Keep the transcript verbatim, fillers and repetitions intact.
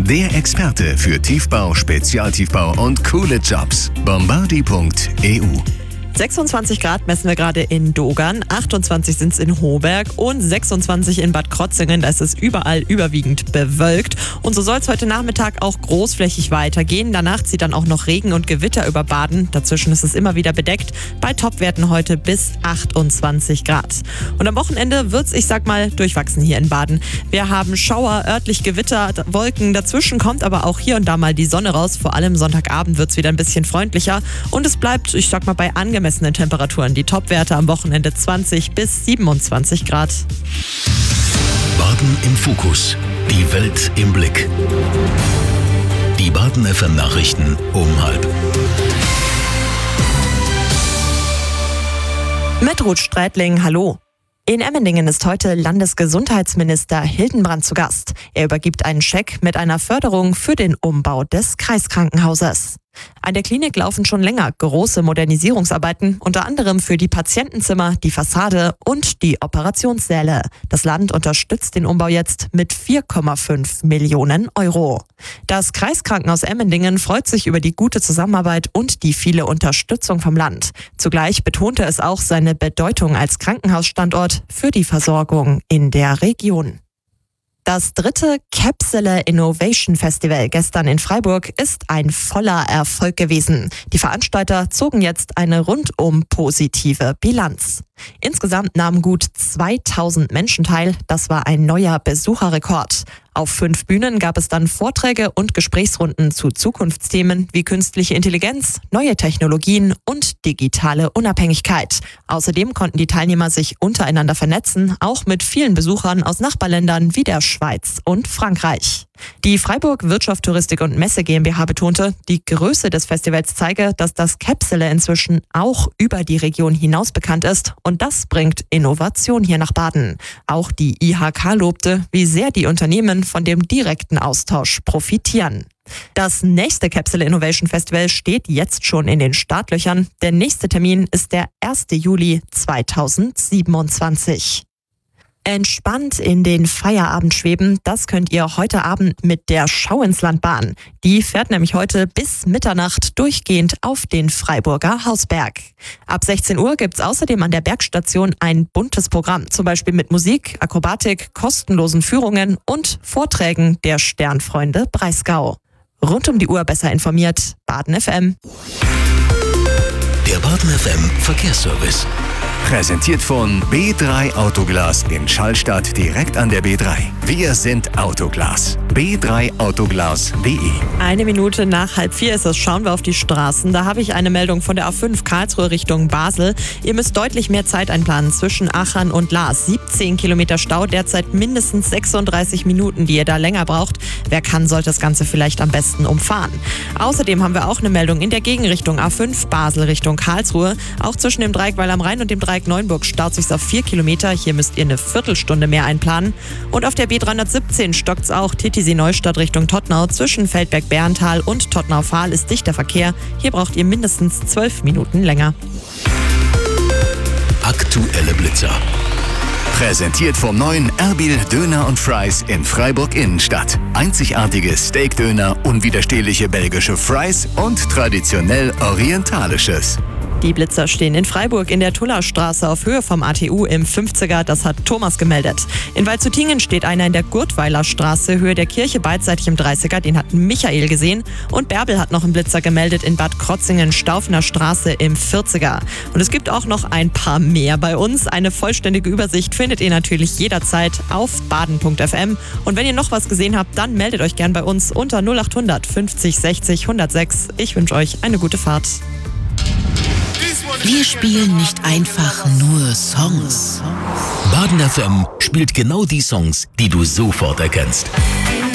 der Experte für Tiefbau, Spezialtiefbau und coole Jobs. Bombardier punkt e u. sechsundzwanzig Grad messen wir gerade in Dogern, achtundzwanzig sind es in Hoberg und sechsundzwanzig in Bad Krotzingen. Da ist es überall überwiegend bewölkt. Und so soll es heute Nachmittag auch großflächig weitergehen. Danach zieht dann auch noch Regen und Gewitter über Baden. Dazwischen ist es immer wieder bedeckt. Bei Topwerten heute bis achtundzwanzig Grad. Und am Wochenende wird es, ich sag mal, durchwachsen hier in Baden. Wir haben Schauer, örtlich Gewitter, Wolken. Dazwischen kommt aber auch hier und da mal die Sonne raus. Vor allem Sonntagabend wird es wieder ein bisschen freundlicher. Und es bleibt, ich sag mal, bei angemessenen Temperaturen. Die Topwerte am Wochenende zwanzig bis siebenundzwanzig Grad. Baden im Fokus. Die Welt im Blick. Die Baden F M Nachrichten um halb. Mit Ruth Streitling, hallo. In Emmendingen ist heute Landesgesundheitsminister Hildenbrand zu Gast. Er übergibt einen Scheck mit einer Förderung für den Umbau des Kreiskrankenhauses. An der Klinik laufen schon länger große Modernisierungsarbeiten, unter anderem für die Patientenzimmer, die Fassade und die Operationssäle. Das Land unterstützt den Umbau jetzt mit vier Komma fünf Millionen Euro. Das Kreiskrankenhaus Emmendingen freut sich über die gute Zusammenarbeit und die viele Unterstützung vom Land. Zugleich betonte es auch seine Bedeutung als Krankenhausstandort für die Versorgung in der Region. Das dritte Capsule Innovation Festival gestern in Freiburg ist ein voller Erfolg gewesen. Die Veranstalter zogen jetzt eine rundum positive Bilanz. Insgesamt nahmen gut zweitausend Menschen teil. Das war ein neuer Besucherrekord. Auf fünf Bühnen gab es dann Vorträge und Gesprächsrunden zu Zukunftsthemen wie künstliche Intelligenz, neue Technologien und digitale Unabhängigkeit. Außerdem konnten die Teilnehmer sich untereinander vernetzen, auch mit vielen Besuchern aus Nachbarländern wie der Schweiz und Frankreich. Die Freiburg Wirtschaft, Touristik und Messe GmbH betonte, die Größe des Festivals zeige, dass das Capsule inzwischen auch über die Region hinaus bekannt ist und das bringt Innovation hier nach Baden. Auch die I H K lobte, wie sehr die Unternehmen von dem direkten Austausch profitieren. Das nächste Capsule Innovation Festival steht jetzt schon in den Startlöchern. Der nächste Termin ist der erster Juli zweitausendsiebenundzwanzig. Entspannt in den Feierabend schweben, das könnt ihr heute Abend mit der Schau ins Land Bahn. Die fährt nämlich heute bis Mitternacht durchgehend auf den Freiburger Hausberg. Ab sechzehn Uhr gibt's außerdem an der Bergstation ein buntes Programm, zum Beispiel mit Musik, Akrobatik, kostenlosen Führungen und Vorträgen der Sternfreunde Breisgau. Rund um die Uhr besser informiert, Baden F M. Der Baden F M Verkehrsservice. Präsentiert von B drei Autoglas in Schallstadt direkt an der B drei. Wir sind Autoglas. B drei Autoglas punkt de. Eine Minute nach halb vier ist es. Schauen wir auf die Straßen. Da habe ich eine Meldung von der A fünf Karlsruhe Richtung Basel. Ihr müsst deutlich mehr Zeit einplanen zwischen Achern und Laas. siebzehn Kilometer Stau, derzeit mindestens sechsunddreißig Minuten, die ihr da länger braucht. Wer kann, sollte das Ganze vielleicht am besten umfahren. Außerdem haben wir auch eine Meldung in der Gegenrichtung A fünf Basel Richtung Karlsruhe. Auch zwischen dem Dreieck Weil am Rhein und dem Dreieck Neuenburg staut sich auf vier Kilometer. Hier müsst ihr eine Viertelstunde mehr einplanen. Und auf der B dreihundertsiebzehn stockt's auch Titisee Neustadt Richtung Tottnau. Zwischen Feldberg-Bärental und Tottnau-Fahl ist dichter Verkehr. Hier braucht ihr mindestens zwölf Minuten länger. Aktuelle Blitzer. Präsentiert vom neuen Erbil Döner und Fries in Freiburg Innenstadt. Einzigartige Steakdöner, unwiderstehliche belgische Fries und traditionell orientalisches. Die Blitzer stehen in Freiburg in der Tullerstraße auf Höhe vom A T U im fünfziger, das hat Thomas gemeldet. In Waldshutingen steht einer in der Gurtweiler Straße, Höhe der Kirche, beidseitig im dreißiger, den hat Michael gesehen. Und Bärbel hat noch einen Blitzer gemeldet in Bad Krotzingen, Staufener Straße im vierziger. Und es gibt auch noch ein paar mehr bei uns. Eine vollständige Übersicht findet ihr natürlich jederzeit auf baden punkt f m. Und wenn ihr noch was gesehen habt, dann meldet euch gern bei uns unter null acht hundert fünfzig sechzig hundertsechs. Ich wünsche euch eine gute Fahrt. Wir spielen nicht einfach nur Songs. Baden F M spielt genau die Songs, die du sofort erkennst.